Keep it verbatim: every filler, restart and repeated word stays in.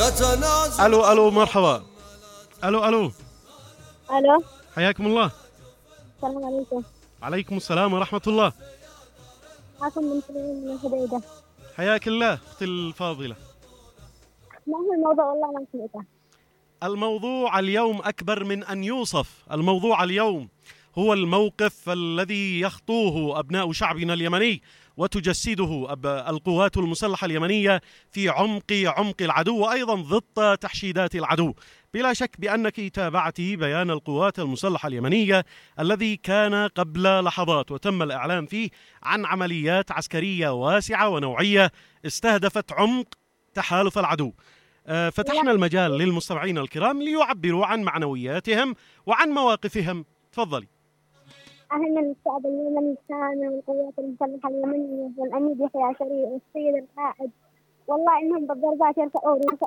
الو الو مرحبا. الو الو الو، حياكم الله. السلام عليكم. عليكم السلام ورحمة الله. معكم من سليم من الحديدة. حياك الله أختي الفاضلة. ما هو الموضوع؟ والله ما سمعته. الموضوع اليوم أكبر من أن يوصف. الموضوع اليوم هو الموقف الذي يخطوه أبناء شعبنا اليمني وتجسده القوات المسلحة اليمنية في عمق عمق العدو، وأيضا ضد تحشيدات العدو. بلا شك بأنك تابعت بيان القوات المسلحة اليمنية الذي كان قبل لحظات وتم الإعلان فيه عن عمليات عسكرية واسعة ونوعية استهدفت عمق تحالف العدو. فتحنا المجال للمستمعين الكرام ليعبروا عن معنوياتهم وعن مواقفهم. تفضلي. أهلنا الشعب اليمني الكامل والقوات المسلحة اليمنية والأمير يحيى شريف والسيد القائد، والله إنهم بالضربات يرفعون